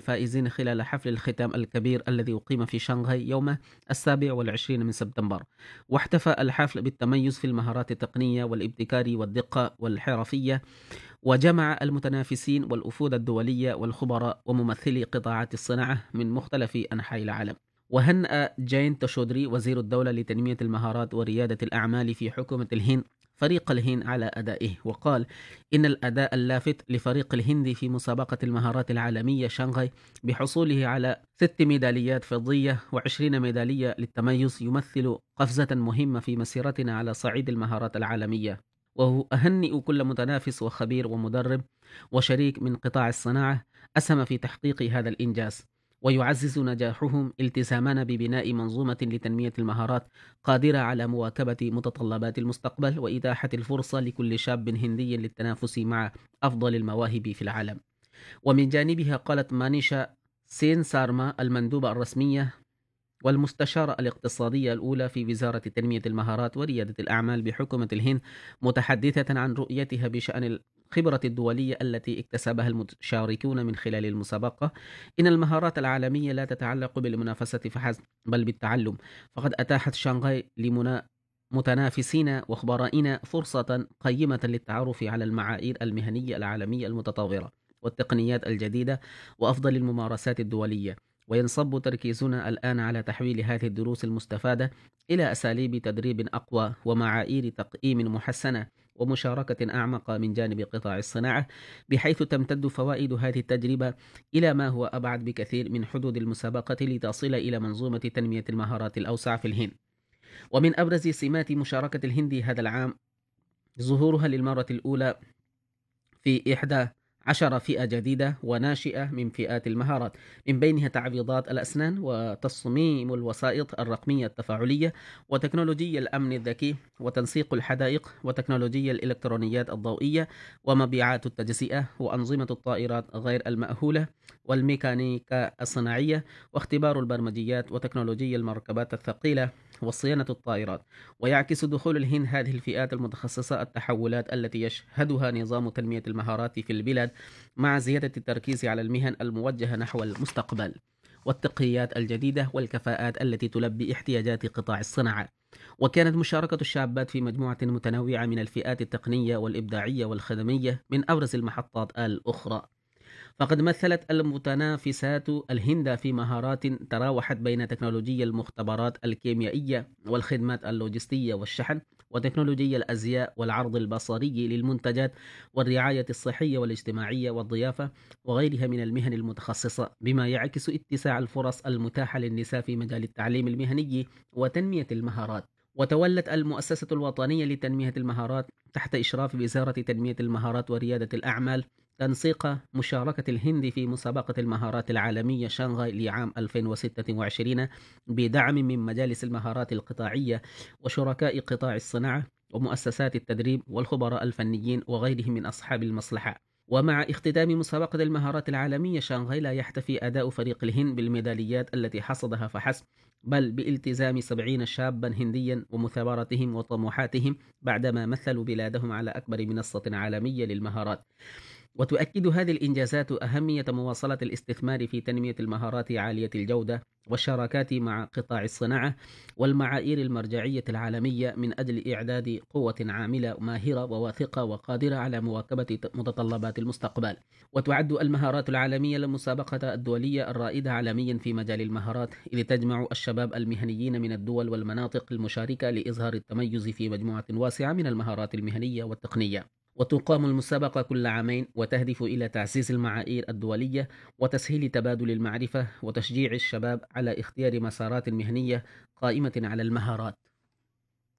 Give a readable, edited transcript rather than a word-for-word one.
الفائزين خلال حفل الختام الكبير الذي أقيم في شنغهاي يوم 27 من سبتمبر. واحتفى الحفل بالتميز في المهارات التقنية والابتكار والدقة والحرفية، وجمع المتنافسين والأفود الدولية والخبراء وممثلي قطاعات الصناعة من مختلف أنحاء العالم. وهنأ جين تشودري وزير الدولة لتنمية المهارات وريادة الأعمال في حكومة الهند فريق الهند على أدائه، وقال إن الأداء اللافت لفريق الهند في مسابقة المهارات العالمية شنغهاي بحصوله على 6 ميداليات فضية و20 ميدالية للتميز يمثل قفزة مهمة في مسيرتنا على صعيد المهارات العالمية. وأهنئ كل متنافس وخبير ومدرب وشريك من قطاع الصناعة أسهم في تحقيق هذا الإنجاز، ويعزز نجاحهم التزامنا ببناء منظومة لتنمية المهارات قادرة على مواكبة متطلبات المستقبل وإتاحة الفرصة لكل شاب هندي للتنافس مع أفضل المواهب في العالم. ومن جانبها قالت مانيشا سين سارما المندوبة الرسمية والمستشارة الاقتصادية الأولى في وزارة تنمية المهارات وريادة الأعمال بحكومة الهند، متحدثة عن رؤيتها بشأن الخبرة الدولية التي اكتسبها المشاركون من خلال المسابقة، إن المهارات العالمية لا تتعلق بالمنافسة فحسب بل بالتعلم، فقد أتاحت شانغهاي متنافسين وخبرائنا فرصة قيمة للتعرف على المعايير المهنية العالمية المتطورة والتقنيات الجديدة وأفضل الممارسات الدولية. وينصب تركيزنا الآن على تحويل هذه الدروس المستفادة إلى أساليب تدريب أقوى ومعايير تقييم محسنة ومشاركة أعمق من جانب قطاع الصناعة، بحيث تمتد فوائد هذه التجربة إلى ما هو أبعد بكثير من حدود المسابقة لتصل إلى منظومة تنمية المهارات الأوسع في الهند. ومن أبرز سمات مشاركة الهند هذا العام ظهورها للمرة الأولى في 11 فئة جديدة وناشئة من فئات المهارات، من بينها تعويضات الأسنان وتصميم الوسائط الرقمية التفاعلية وتكنولوجيا الأمن الذكي وتنسيق الحدائق وتكنولوجيا الإلكترونيات الضوئية ومبيعات التجزئة وأنظمة الطائرات غير المأهولة والميكانيكا الصناعية واختبار البرمجيات وتكنولوجيا المركبات الثقيلة وصيانة الطائرات. ويعكس دخول الهند هذه الفئات المتخصصة التحولات التي يشهدها نظام تنمية المهارات في البلاد، مع زيادة التركيز على المهن الموجهة نحو المستقبل والتقنيات الجديدة والكفاءات التي تلبي احتياجات قطاع الصناعة. وكانت مشاركة الشابات في مجموعة متنوعة من الفئات التقنية والإبداعية والخدمية من أبرز المحطات الأخرى، فقد مثلت المتنافسات الهند في مهارات تراوحت بين تكنولوجيا المختبرات الكيميائية والخدمات اللوجستية والشحن، وتكنولوجيا الأزياء والعرض البصري للمنتجات، والرعاية الصحية والاجتماعية والضيافة، وغيرها من المهن المتخصصة، بما يعكس اتساع الفرص المتاحة للنساء في مجال التعليم المهني وتنمية المهارات. وتولت المؤسسة الوطنية لتنمية المهارات تحت إشراف وزارة تنمية المهارات وريادة الأعمال تنسيق مشاركة الهند في مسابقة المهارات العالمية شانغهاي لعام 2026 بدعم من مجالس المهارات القطاعية وشركاء قطاع الصناعة ومؤسسات التدريب والخبراء الفنيين وغيرهم من أصحاب المصلحة. ومع اختتام مسابقة المهارات العالمية شانغهاي لا يحتفي أداء فريق الهند بالميداليات التي حصدها فحسب، بل بالتزام 70 شابا هنديا ومثابرتهم وطموحاتهم بعدما مثلوا بلادهم على أكبر منصة عالمية للمهارات. وتؤكد هذه الإنجازات أهمية مواصلة الاستثمار في تنمية المهارات عالية الجودة والشراكات مع قطاع الصناعة والمعايير المرجعية العالمية من أجل إعداد قوة عاملة ماهرة وواثقة وقادرة على مواكبة متطلبات المستقبل. وتعد المهارات العالمية المسابقة الدولية الرائدة عالميا في مجال المهارات، إذ تجمع الشباب المهنيين من الدول والمناطق المشاركة لإظهار التميز في مجموعة واسعة من المهارات المهنية والتقنية. وتقام المسابقة كل عامين وتهدف إلى تعزيز المعايير الدولية وتسهيل تبادل المعرفة وتشجيع الشباب على اختيار مسارات مهنية قائمة على المهارات.